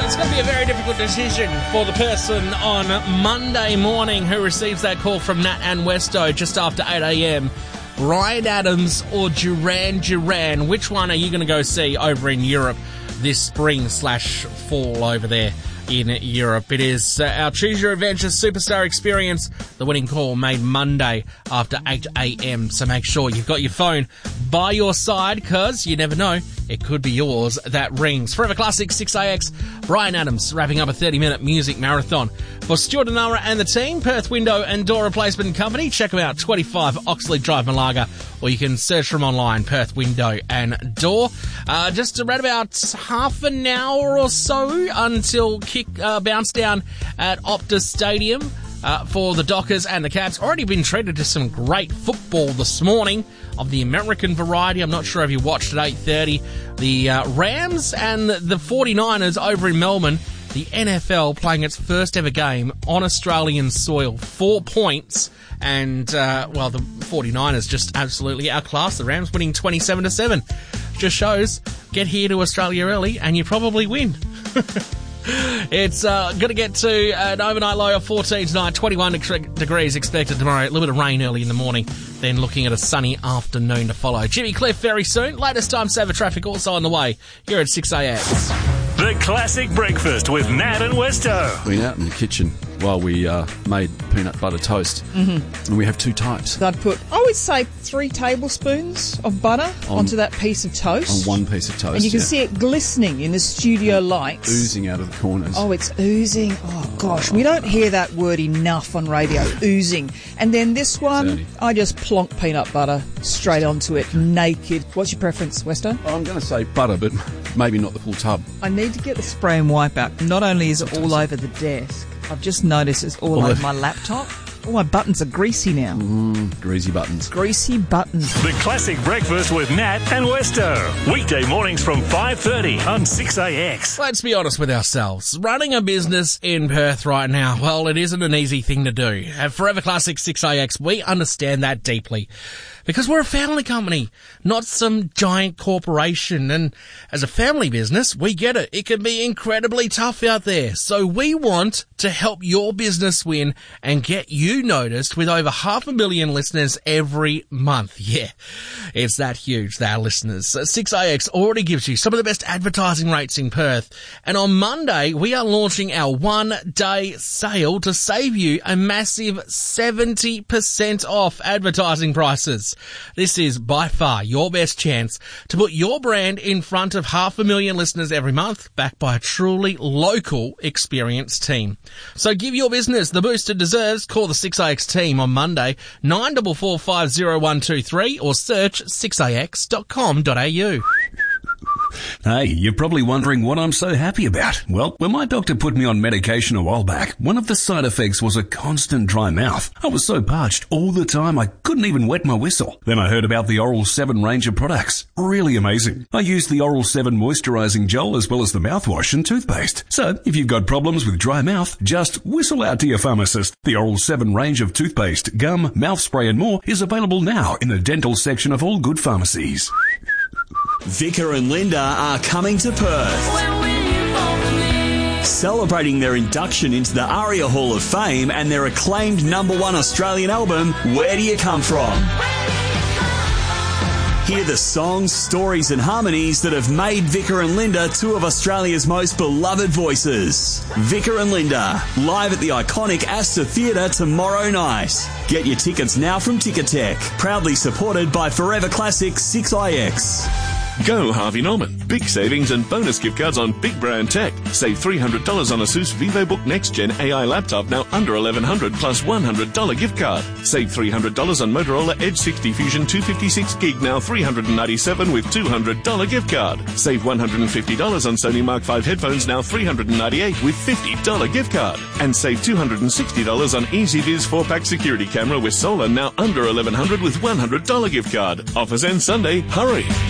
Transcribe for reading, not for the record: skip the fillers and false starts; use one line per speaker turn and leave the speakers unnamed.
It's going to be a very difficult decision for the person on Monday morning who receives that call from Nat and Westo just after 8 a.m. Bryan Adams or Duran Duran? Which one are you going to go see over in Europe this spring/fall over there in Europe? It is our Choose Your Adventure Superstar Experience. The winning call made Monday after 8 a.m. So make sure you've got your phone by your side, because you never know, it could be yours that rings. Forever Classic 6AX, Bryan Adams wrapping up a 30-minute music marathon. For Stuart and Nara and the team, Perth Window and Door Replacement Company, check them out, 25 Oxley Drive, Malaga, or you can search them online, Perth Window and Door. Just around about half an hour or so until bounce down at Optus Stadium for the Dockers and the Cats. Already been treated to some great football this morning of the American variety. I'm not sure if you watched at 8:30. The Rams and the 49ers over in Melbourne. The NFL playing its first ever game on Australian soil. 4 points. And, the 49ers just absolutely outclassed the Rams, winning 27-7. Just shows, get here to Australia early and you probably win. It's going to get to an overnight low of 14 tonight, 21 degrees expected tomorrow. A little bit of rain early in the morning, then looking at a sunny afternoon to follow. Jimmy Cliff very soon. Latest time saver traffic also on the way here at 6AX.
The Classic Breakfast with Nat and Westo.
Been out in the kitchen while we made peanut butter toast. Mm-hmm. And we have two types.
I'd put, I would say 3 tablespoons of butter onto that piece of toast.
On one piece of toast,
and you can see it glistening in the studio lights.
Oozing out of the corners.
Oh, it's oozing. Oh, gosh. We don't hear that word enough on radio, oozing. And then this one, I just plonk peanut butter straight onto it, naked. What's your preference, Westo?
I'm going to say butter, but maybe not the full tub.
I need to get the spray and wipe out. Not only is it all over the desk, I've just noticed it's all over my laptop. All my buttons are greasy now.
Greasy buttons.
Greasy buttons.
The Classic Breakfast with Nat and Westo. Weekday mornings from 5:30 on 6AX.
Let's be honest with ourselves. Running a business in Perth right now, well, it isn't an easy thing to do. At Forever Classic 6AX, we understand that deeply. Because we're a family company, not some giant corporation. And as a family business, we get it. It can be incredibly tough out there. So we want to help your business win and get you noticed with over 500,000 listeners every month. Yeah, it's that huge, our listeners. 6AX already gives you some of the best advertising rates in Perth. And on Monday, we are launching our one-day sale to save you a massive 70% off advertising prices. This is by far your best chance to put your brand in front of 500,000 listeners every month, backed by a truly local, experienced team. So give your business the boost it deserves. Call the 6AX team on Monday, 94450123, or search 6ax.com.au.
Hey, you're probably wondering what I'm so happy about. Well, when my doctor put me on medication a while back, one of the side effects was a constant dry mouth. I was so parched all the time I couldn't even wet my whistle. Then I heard about the Oral 7 range of products. Really amazing. I used the Oral 7 moisturizing gel as well as the mouthwash and toothpaste. So, if you've got problems with dry mouth, just whistle out to your pharmacist. The Oral 7 range of toothpaste, gum, mouth spray and more is available now in the dental section of all good pharmacies.
Vicar and Linda are coming to Perth, celebrating their induction into the ARIA Hall of Fame and their acclaimed #1 Australian album, Where Do You Come From? Hear the songs, stories and harmonies that have made Vicar and Linda two of Australia's most beloved voices. Vicar and Linda, live at the iconic Astor Theatre tomorrow night. Get your tickets now from Ticketek, proudly supported by Forever Classic 6IX.
Go Harvey Norman. Big savings and bonus gift cards on big brand tech. Save $300 on Asus VivoBook Next Gen AI laptop, now under $1,100 plus $100 gift card. Save $300 on Motorola Edge 60 Fusion 256 gig, now $397 with $200 gift card. Save $150 on Sony Mark 5 headphones, now $398 with $50 gift card. And save $260 on EasyViz 4-pack security camera with solar, now under $1,100 with $100 gift card. Offers end Sunday. Hurry!